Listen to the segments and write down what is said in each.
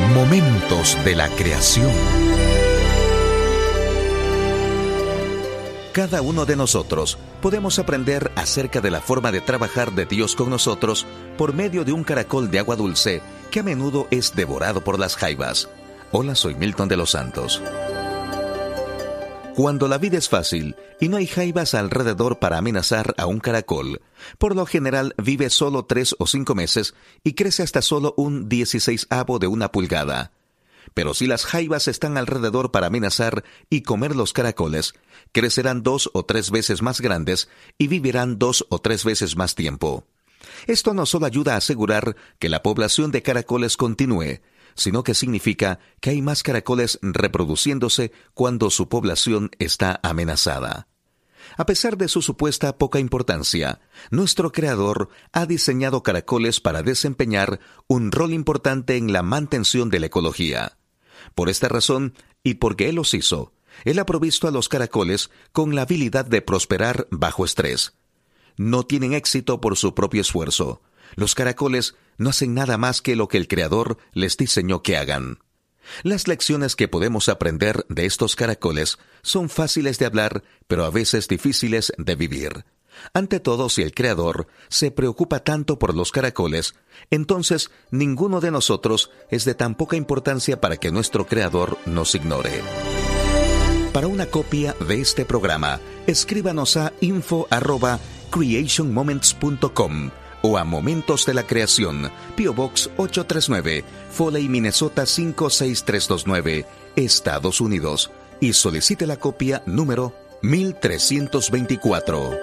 Momentos de la creación. Cada uno de nosotros podemos aprender acerca de la forma de trabajar de Dios con nosotros por medio de un caracol de agua dulce que a menudo es devorado por las jaivas. Hola, soy Milton de los Santos. Cuando la vida es fácil y no hay jaivas alrededor para amenazar a un caracol, por lo general vive solo 3 o 5 meses y crece hasta solo un 16avo de una pulgada. Pero si las jaivas están alrededor para amenazar y comer los caracoles, crecerán 2 o 3 veces más grandes y vivirán 2 o 3 veces más tiempo. Esto no solo ayuda a asegurar que la población de caracoles continúe, sino que significa que hay más caracoles reproduciéndose cuando su población está amenazada. A pesar de su supuesta poca importancia, nuestro Creador ha diseñado caracoles para desempeñar un rol importante en la mantención de la ecología. Por esta razón, y porque Él los hizo, Él ha provisto a los caracoles con la habilidad de prosperar bajo estrés. No tienen éxito por su propio esfuerzo. Los caracoles no hacen nada más que lo que el Creador les diseñó que hagan. Las lecciones que podemos aprender de estos caracoles son fáciles de hablar, pero a veces difíciles de vivir. Ante todo, si el Creador se preocupa tanto por los caracoles, entonces ninguno de nosotros es de tan poca importancia para que nuestro Creador nos ignore. Para una copia de este programa, escríbanos a info@creationmoments.com o a Momentos de la Creación, P.O. Box 839, Foley, Minnesota 56329, Estados Unidos, y solicite la copia número 1324.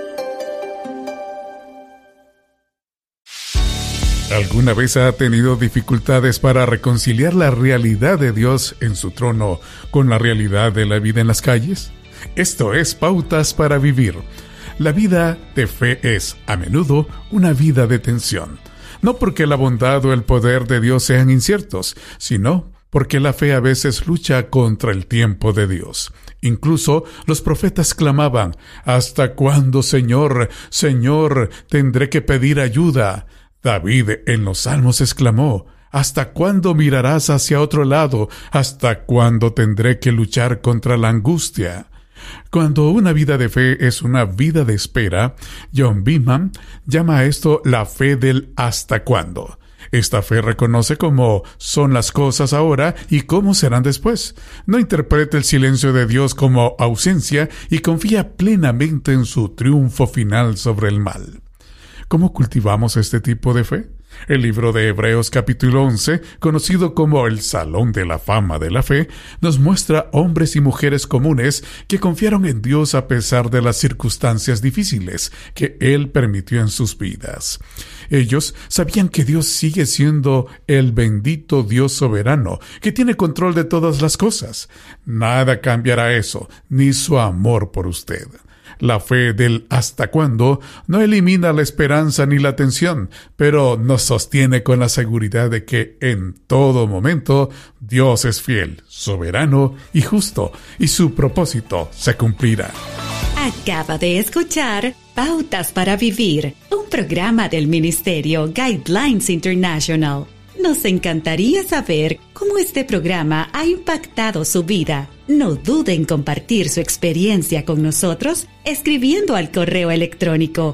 ¿Alguna vez ha tenido dificultades para reconciliar la realidad de Dios en su trono con la realidad de la vida en las calles? Esto es Pautas para Vivir. La vida de fe es, a menudo, una vida de tensión. No porque la bondad o el poder de Dios sean inciertos, sino porque la fe a veces lucha contra el tiempo de Dios. Incluso los profetas clamaban: ¿hasta cuándo, Señor, Señor, tendré que pedir ayuda? David en los Salmos exclamó: ¿hasta cuándo mirarás hacia otro lado? ¿Hasta cuándo tendré que luchar contra la angustia? Cuando una vida de fe es una vida de espera, John Beeman llama a esto la fe del hasta cuándo. Esta fe reconoce cómo son las cosas ahora y cómo serán después. No interpreta el silencio de Dios como ausencia y confía plenamente en su triunfo final sobre el mal. ¿Cómo cultivamos este tipo de fe? El libro de Hebreos capítulo 11, conocido como el Salón de la Fama de la Fe, nos muestra hombres y mujeres comunes que confiaron en Dios a pesar de las circunstancias difíciles que Él permitió en sus vidas. Ellos sabían que Dios sigue siendo el bendito Dios soberano, que tiene control de todas las cosas. Nada cambiará eso, ni su amor por usted. La fe del hasta cuándo no elimina la esperanza ni la tensión, pero nos sostiene con la seguridad de que en todo momento Dios es fiel, soberano y justo, y su propósito se cumplirá. Acaba de escuchar Pautas para Vivir, un programa del Ministerio Guidelines International. Nos encantaría saber cómo este programa ha impactado su vida. No dude en compartir su experiencia con nosotros escribiendo al correo electrónico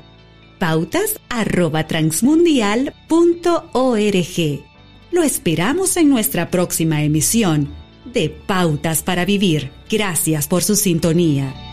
pautas@transmundial.org. Lo esperamos en nuestra próxima emisión de Pautas para Vivir. Gracias por su sintonía.